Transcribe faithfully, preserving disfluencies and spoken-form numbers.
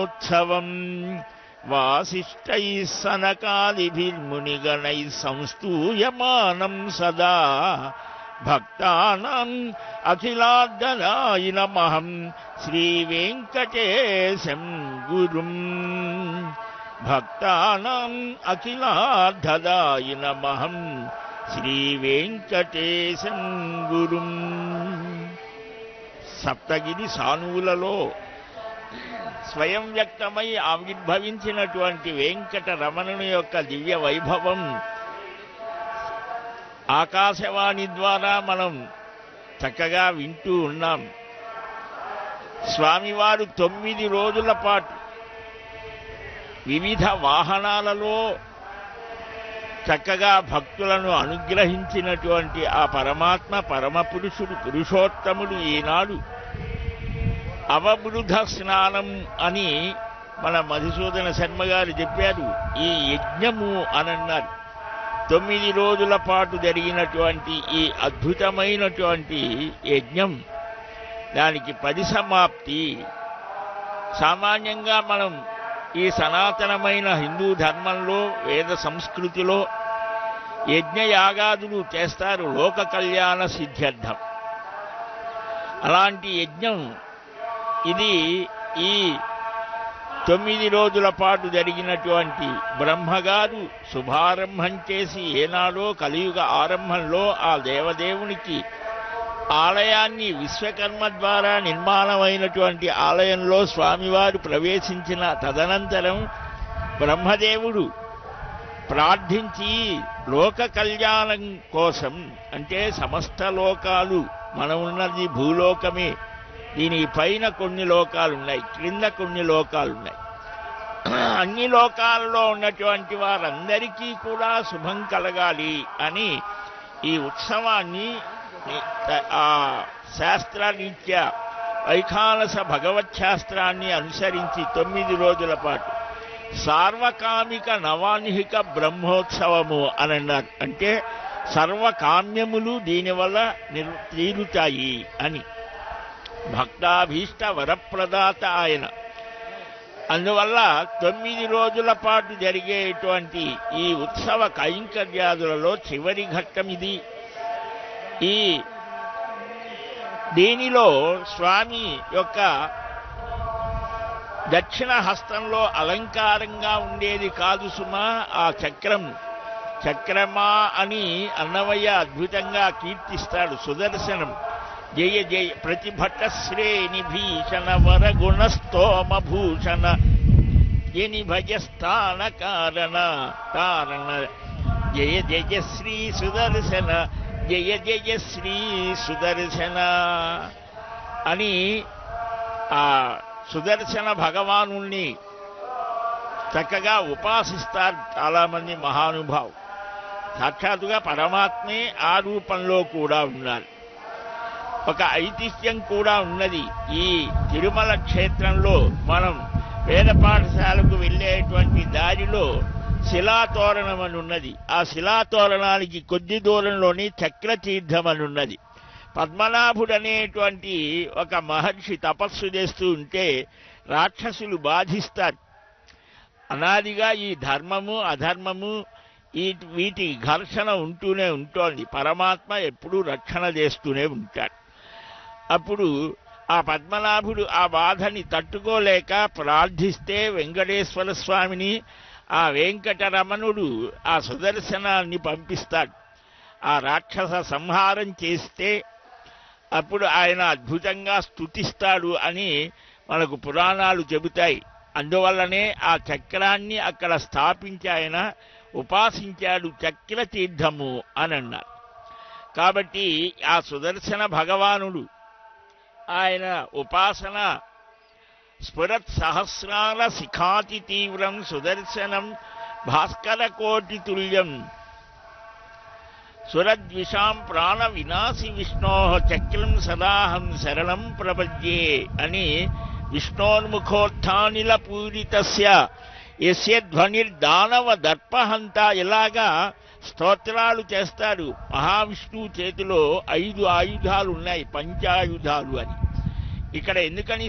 ఉత్సవం వాసిష్టై సనకాదిభిర్మునిగణై సంస్తూయమానం సదా భక్తానాం అఖిలార్ధనాయ నమః శ్రీవేంకటేశం గురుం భక్తానాం అఖిలార్ధనాయ నమః శ్రీవేంకటేశం గురుం. సప్తగిరి సానువులలో స్వయం వ్యక్తమై ఆవిర్భవించినటువంటి వెంకట రమణుని యొక్క దివ్య వైభవం ఆకాశవాణి ద్వారా మనం చక్కగా వింటూ ఉన్నాం. స్వామివారు తొమ్మిది రోజుల పాటు వివిధ వాహనాలలో చక్కగా భక్తులను అనుగ్రహించినటువంటి ఆ పరమాత్మ పరమపురుషుడు పురుషోత్తముడు ఈనాడు అవబృధ స్నానం అని మన మధుసూదన శర్మ గారు చెప్పారు. ఈ యజ్ఞము అని అన్నారు. తొమ్మిది రోజుల పాటు జరిగినటువంటి ఈ అద్భుతమైనటువంటి యజ్ఞం దానికి పరిసమాప్తి. సామాన్యంగా మనం ఈ సనాతనమైన హిందూ ధర్మంలో వేద సంస్కృతిలో యజ్ఞయాగాదులు చేస్తారు లోక కళ్యాణ సిద్ధ్యర్థం. అలాంటి యజ్ఞం ఇది ఈ తొమ్మిది రోజుల పాటు జరిగినటువంటి బ్రహ్మగారు శుభారంభం చేసి ఏనాడో కలియుగ ఆరంభంలో ఆ దేవదేవునికి ఆలయాన్ని విశ్వకర్మ ద్వారా నిర్మాణమైనటువంటి ఆలయంలో స్వామివారు ప్రవేశించిన తదనంతరం బ్రహ్మదేవుడు ప్రార్థించి లోక కళ్యాణం కోసం, అంటే సమస్త లోకాలు, మనం ఉన్నది భూలోకమే, దీని పైన కొన్ని లోకాలు ఉన్నాయి, క్రింద కొన్ని లోకాలు ఉన్నాయి, అన్ని లోకాలలో ఉన్నటువంటి వారందరికీ కూడా శుభం కలగాలి అని ఈ ఉత్సవాన్ని ఆ శాస్త్రరీత్యా వైఖానస భగవత్ శాస్త్రాన్ని అనుసరించి తొమ్మిది రోజుల పాటు సార్వకామిక నవాన్హిక బ్రహ్మోత్సవము అని అన్నారు. అంటే సర్వకామ్యములు దీనివల్ల నిర్ తీరుతాయి అని. భక్తాభీష్ట వరప్రదాత ఆయన. అందువల్ల తొమ్మిది రోజుల పాటు జరిగేటువంటి ఈ ఉత్సవ కైంకర్యాదులలో చివరి ఘట్టం ఇది. ఈ దీనిలో స్వామి యొక్క దక్షిణ హస్తంలో అలంకారంగా ఉండేది కాదు సుమా ఆ చక్రం. చక్రమా అని అన్నవయ్య అద్భుతంగా కీర్తిస్తాడు. సుదర్శనం జయ జయ ప్రతిభట శ్రేణి భీషణ వరగుణస్తోమ భూషణ జని భజస్థాన కారణ కారణ జయ జయ శ్రీ సుదర్శన జయ జయ శ్రీ సుదర్శన అని ఆ సుదర్శన భగవానుణ్ణి చక్కగా ఉపాసిస్తారు చాలామంది మహానుభావు. సాక్షాత్తుగా పరమాత్మే ఆ రూపంలో కూడా ఉన్నారు. ఒక ఐతిహ్యం కూడా ఉన్నది. ఈ తిరుమల క్షేత్రంలో మనం వేద పాఠశాలకు వెళ్ళేటువంటి దారిలో శిలాతోరణం అని ఉన్నది. ఆ శిలాతోరణానికి కొద్ది దూరంలోని చక్రతీర్థం అని ఉన్నది. పద్మనాభుడు అనేటువంటి ఒక మహర్షి తపస్సు చేస్తూ ఉంటే రాక్షసులు బాధిస్తారు. అనాదిగా ఈ ధర్మము అధర్మము ఈ వీటి ఘర్షణ ఉంటూనే ఉంటోంది. పరమాత్మ ఎప్పుడూ రక్షణ చేస్తూనే ఉంటాడు. అప్పుడు ఆ పద్మనాభుడు ఆ బాధని తట్టుకోలేక ప్రార్థిస్తే వెంకటేశ్వర స్వామిని, ఆ వెంకటరమణుడు ఆ సుదర్శనాన్ని పంపిస్తాడు. ఆ రాక్షస సంహారం చేస్తే అప్పుడు ఆయన అద్భుతంగా స్తుతిస్తాడు అని మనకు పురాణాలు చెబుతాయి. అందువల్లనే ఆ చక్రాన్ని అక్కడ స్థాపించి ఆయన ఉపాసించాడు. చక్రతీర్థము అని అన్నారు. కాబట్టి ఆ సుదర్శన భగవానుడు ఆయన ఉపాసన స్ఫురత్ సహస్రాల శిఖాతి తీవ్రం సుదర్శనం భాస్కర కోటి తుల్యం సురద్విషాం ప్రాణ వినాశి విష్ణో చక్రం సదాహం శరణం ప్రపద్యే అని విష్ణోన్ముఖోత్థానిల పూరితస్య యస్య ధ్వనిర్దానవ దర్పహంత ఇలాగా స్తోత్రాలు చేస్తారు. మహావిష్ణువు చేతిలో ఐదు ఆయుధాలు ఉన్నాయి, పంచాయుధాలు అని. ఇక్కడ ఎందుకని